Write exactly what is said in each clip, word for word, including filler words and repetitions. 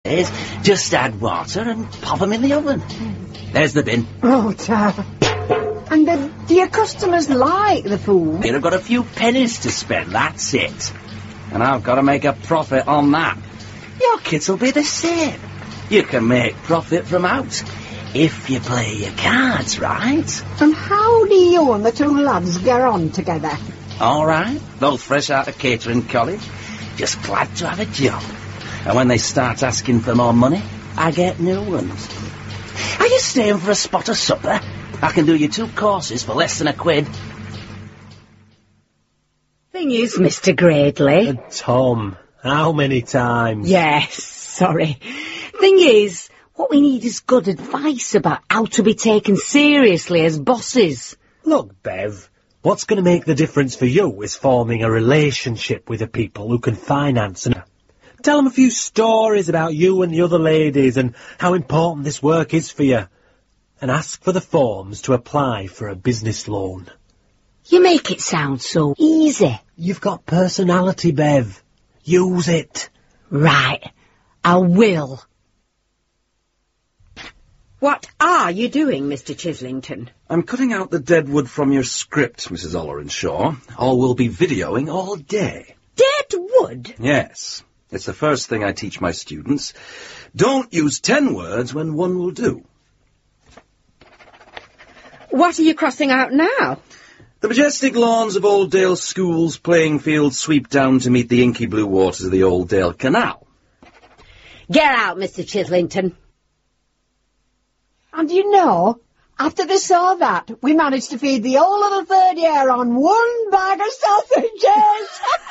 is just add water and pop them in the oven. There's the bin. Oh, Dad. And uh, do your customers like the food? You've got a few pennies to spend, that's it. And I've got to make a profit on that. Your kids will be the same. You can make profit from out if you play your cards right. And how do you and the two lads get on together? All right, both fresh out of catering college, just glad to have a job. And when they start asking for more money, I get new ones. Are you staying for a spot of supper? I can do you two courses for less than a quid. Thing is, Mister Gradley... Uh, Tom, how many times? Yes, sorry. Thing is, what we need is good advice about how to be taken seriously as bosses. Look, Bev, what's going to make the difference for you is forming a relationship with the people who can finance and... Tell them a few stories about you and the other ladies and how important this work is for you. And ask for the forms to apply for a business loan. You make it sound so easy. You've got personality, Bev. Use it. Right. I will. What are you doing, Mister Chislington? I'm cutting out the dead wood from your script, Missus Ollerenshaw, or we'll be videoing all day. Dead wood? Yes. It's the first thing I teach my students. Don't use ten words when one will do. What are you crossing out now? The majestic lawns of Oldale School's playing fields sweep down to meet the inky blue waters of the Oldale Canal. Get out, Mister Chislington. And you know, after they saw that, we managed to feed the whole of the third year on one bag of sausages.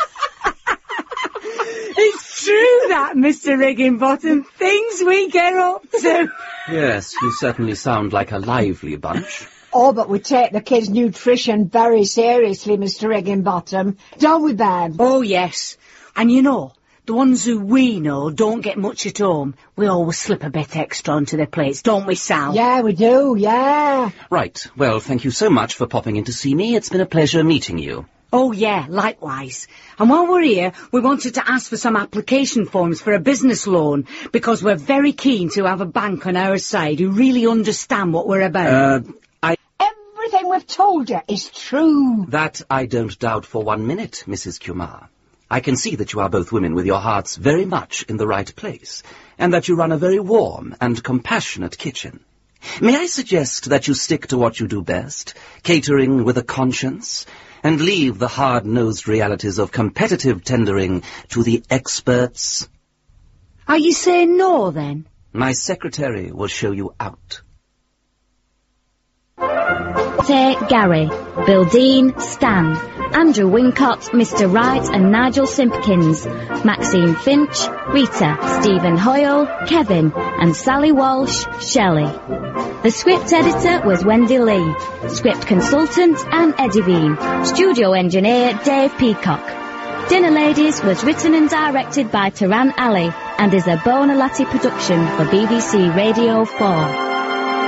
It's true that, Mister Rigginbottom. Things we get up to. Yes, you certainly sound like a lively bunch. Oh, but we take the kids' nutrition very seriously, Mister Rigginbottom. Don't we, Bev? Oh, yes. And you know, the ones who we know don't get much at home, we always slip a bit extra onto their plates, don't we, Sal? Yeah, we do, yeah. Right. Well, thank you so much for popping in to see me. It's been a pleasure meeting you. Oh, yeah, likewise. And while we're here, we wanted to ask for some application forms for a business loan, because we're very keen to have a bank on our side who really understand what we're about. Uh, I... Everything we've told you is true. That I don't doubt for one minute, Missus Kumar. I can see that you are both women with your hearts very much in the right place, and that you run a very warm and compassionate kitchen. May I suggest that you stick to what you do best, catering with a conscience, and leave the hard-nosed realities of competitive tendering to the experts? Are you saying no, then? My secretary will show you out. Tay, Gary, Bill Dean, Stan, Andrew Wincott, Mister Wright and Nigel Simpkins, Maxine Finch, Rita, Stephen Hoyle, Kevin and Sally Walsh, Shelley. The script editor was Wendy Lee, script consultant Anne Edivine, studio engineer Dave Peacock. Dinner Ladies was written and directed by Taran Ali and is a Bonalati production for B B C Radio four.